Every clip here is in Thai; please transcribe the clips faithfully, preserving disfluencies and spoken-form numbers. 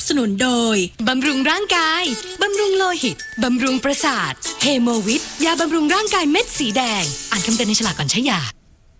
สนุนโดยบำรุงร่างกายบำรุงโลหิตบำรุงประสาทเฮโมวิทยาบำรุงร่างกายเม็ดสีแดงอ่านคำเตือนในฉลากก่อนใช้ยา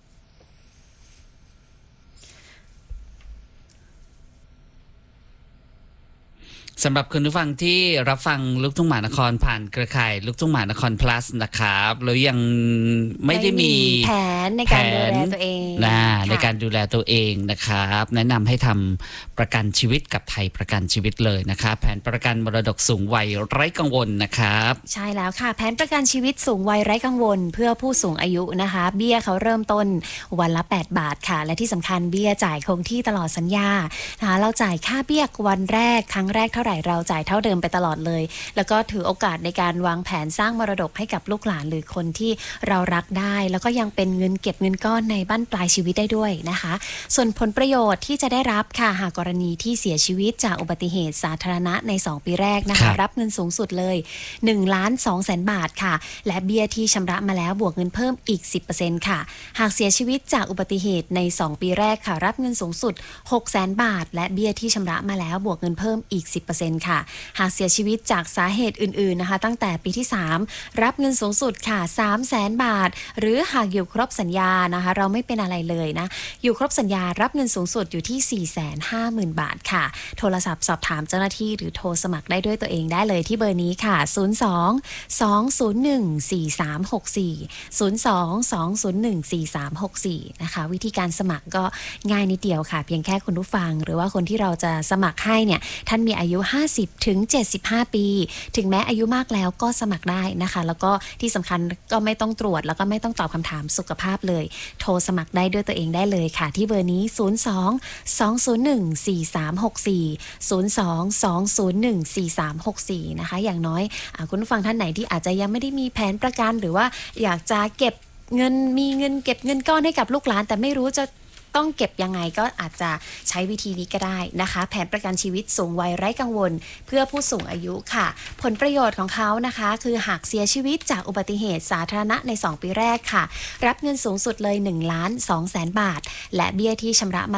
สำหรับคุณผู้ฟังที่รับฟังลูกทุ่งหมหานครผ่านเครือข่ายลูกทุ่งหมหานคร plus นะครับแล้วยังไม่ได้มีแผนในการดูแลตัวเองนะในการดูแลตัวเองนะครับแนะนำให้ทำประกันชีวิตกับไทยประกันชีวิตเลยนะครับแผนประกันมรดกสูงวัยไร้กังวลนะครับใช่แล้วค่ะแผนประกันชีวิตสูงวัยไร้กังวลเพื่อผู้สูงอายุนะคะเบี้ยเขาเริ่มต้นวันละแปดบาทค่ะและที่สำคัญเบี้ยจ่ายคงที่ตลอดสัญญานะคะเราจ่ายค่าเบี้ยวันแรกครั้งแรกเท่าไหร่เราจ่ายเท่าเดิมไปตลอดเลยแล้วก็ถือโอกาสในการวางแผนสร้างมรดกให้กับลูกหลานหรือคนที่เรารักได้แล้วก็ยังเป็นเงินเก็บเงินก้อนในบั้นปลายชีวิตได้ด้วยนะคะส่วนผลประโยชน์ที่จะได้รับค่ะหากกรณีที่เสียชีวิตจากอุบัติเหตุสาธารณะในสองปีแรกนะคะรับเงินสูงสุดเลยหนึ่งล้านสองแสนบาทค่ะและเบี้ยที่ชำระมาแล้วบวกเงินเพิ่มอีก สิบเปอร์เซ็นต์ ค่ะหากเสียชีวิตจากอุบัติเหตุในสองปีแรกค่ะรับเงินสูงสุดหกแสนบาทและเบี้ยที่ชำระมาแล้วบวกเงินเพิ่มอีก สิบเปอร์เซ็นต์ ค่ะหากเสียชีวิตจากสาเหตุอื่นๆนะคะตั้งแต่ปีที่สามรับเงินสูงสุดค่ะสามแสนบาทหรือหากอยู่ครบสัญญานะคะเราไม่เป็นอะไรเลยนะอยู่ครบสัญญารับเงินสูงสุดอยู่ที่ สี่แสนห้าหมื่น บาทค่ะโทรศัพท์สอบถามเจ้าหน้าที่หรือโทรสมัครได้ด้วยตัวเองได้เลยที่เบอร์นี้ค่ะศูนย์ สอง สอง ศูนย์ หนึ่ง สี่ สาม หก สี่ ศูนย์ สอง สอง ศูนย์ หนึ่ง สี่ สาม หก สี่นะคะวิธีการสมัครก็ง่ายนิดเดียวค่ะเพียงแค่คุณผู้ฟังหรือว่าคนที่เราจะสมัครให้เนี่ยท่านมีอายุห้าสิบถึงเจ็ดสิบห้าปีถึงแม้อายุมากแล้วก็สมัครได้นะคะแล้วก็ที่สำคัญก็ไม่ต้องตรวจแล้วก็ไม่ต้องตอบคำถามสุขภาพเลยโทรสมัครได้ด้วยตัวเองได้เลยค่ะที่เบอร์นี้ศูนย์ สอง สอง ศูนย์ หนึ่ง สี่ สาม หก สี่ ศูนย์ สอง สอง ศูนย์ หนึ่ง สี่ สาม หก สี่นะคะอย่างน้อยอ่ะคุณผู้ฟังท่านไหนที่อาจจะยังไม่ได้มีแผนประกันหรือว่าอยากจะเก็บเงินมีเงินเก็บเงินก้อนให้กับลูกหลานแต่ไม่รู้จะต้องเก็บยังไงก็อาจจะใช้วิธีนี้ก็ได้นะคะแผนประกันชีวิตสูงวัยไร้กังวลเพื่อผู้สูงอายุค่ะผลประโยชน์ของเขานะคะคือหากเสียชีวิตจากอุบัติเหตุสาธารณะในสองปีแรกค่ะรับเงินสูงสุดเลยหนึ่งล้านสองแสนบาทและเบี้ยที่ชำระมา